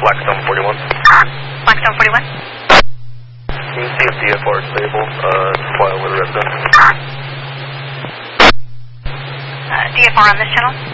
Blackstone 41. Blackstone 41. Can you see if DFR is stable? File with the resident. DFR on this channel.